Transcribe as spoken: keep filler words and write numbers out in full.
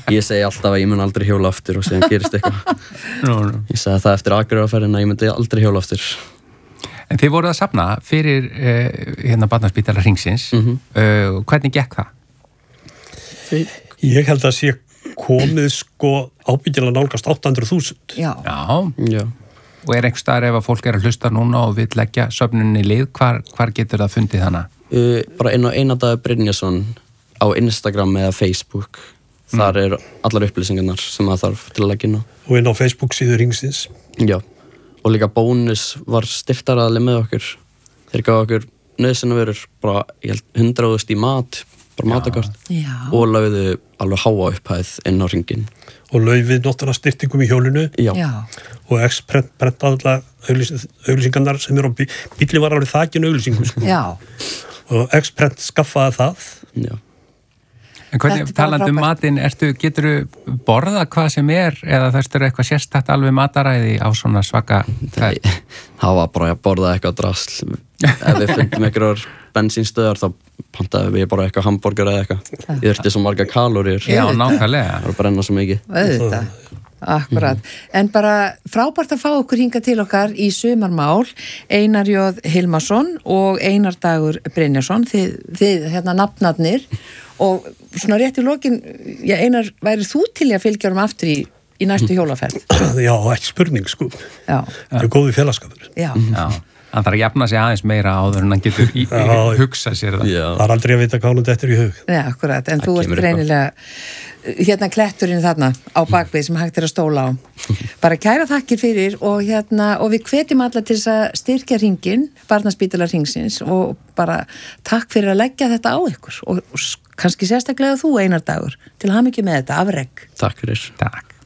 Ég segi alltaf að ég mun aldrei hjóla aftur og síðan gerist eitthvað. no, no. Ég segi það eftir Akureyrarferðina að ég myndi aldrei hjóla aftur. En þið voruð að safna fyrir uh, hérna Barnaspítala Hringsins. Mm-hmm. uh, hvernig gekk það? Ég held að sé komið sko ábyggilega nálgast átta hundruð þúsund. Já. Já. Já. Og er einhver staðar ef að fólk er að hlusta núna og vill leggja söfnuninni í lið, hvar, hvar getur það fundið hana? Uh, bara inn á Einar Brynjarsson á Instagram eða Facebook. Þar er allar upplýsingarnar sem það þarf til að leggja inn á. Og inn á Facebook síður Hringsins. Já. Og líka Bónus var styrktaraðli með okkur. Þeir gaf okkur nauðsynjavörur bara, ég held, hundrað þúsund í mat, bara matakort. Já. Og lögðu alveg háa upphæð inn á hringinn. Og laufið náttúrulega styrtingum í hjólinu. Já. Já. Og X-prent prentaði allar auglýsingarnar sem eru á bí bílinn var alveg þakinn auglýsingum. Sko. Já. Og X-prent skaffaði það. Já. En hvernig, talandi um matinn, ertu, geturðu borða hvað sem er eða þessur eitthvað sérstætt alveg mataræði á svona svaka? Það, það var bara að borða eitthvað drasl. Ef við fundum einhverjar bensínstöðar þá pantaði við bara eitthvað hamborgar eða eitthvað. Ég þurfti svo marga kalóriur. Já, nákvæmlega. Það var að brenna svo mikið. Auðvitað. Akkurat. En bara frábært að fá okkur hinga til okkar í sumarmál, Einar J. Hilmarsson og Einar Dagur Brynjarsson, þið, þið hérna nafnarnir og svona rétt í lokin, já Einar, væri þú til að fylgja um aftur í, í næstu hjólaferð? Já, ekki spurning sko. Já. Það er góði félagskapur. Já. Já. Hann þarf að jafna sig aðeins meira áður en hann getur í, í, hugsa sér það. Já. Það er aldrei að vita hvað hann dettur í hug. Nei, akkurat, en Það þú ert kemur greinilega hérna kletturinn þarna á bakvið sem hægt er að stóla á. Bara kæra þakkir fyrir og hérna, og við hvetjum alla til þess að styrkja hringinn, Barnaspítala Hringsins og bara takk fyrir að leggja þetta á ykkur og, og kannski sérstaklega þú Einar Dagur til hamingju með þetta afrek. Takk fyrir. Takk.